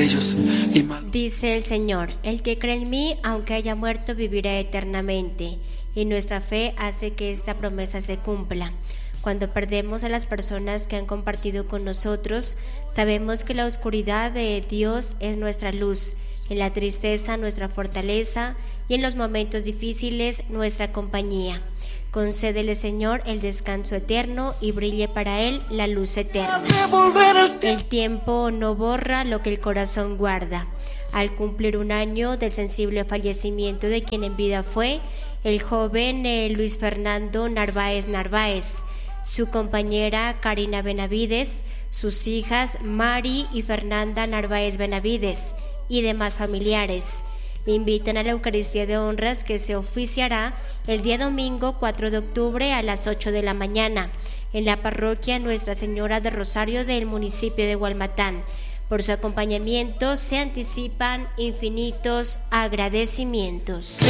ellos. Dice el Señor: el que cree en mí, aunque haya muerto, vivirá eternamente. Y nuestra fe hace que esta promesa se cumpla. Cuando perdemos a las personas que han compartido con nosotros, sabemos que la oscuridad de Dios es nuestra luz, en la tristeza nuestra fortaleza y en los momentos difíciles nuestra compañía. Concédele, Señor, el descanso eterno y brille para él la luz eterna. El tiempo no borra lo que el corazón guarda. Al cumplir un año del sensible fallecimiento de quien en vida fue el joven Luis Fernando Narváez, su compañera Karina Benavides, sus hijas Mari y Fernanda Narváez Benavides y demás familiares, invitan a la Eucaristía de Honras que se oficiará el día domingo 4 de octubre a las 8 de la mañana en la parroquia Nuestra Señora de Rosario del municipio de Hualmatán. Por su acompañamiento se anticipan infinitos agradecimientos.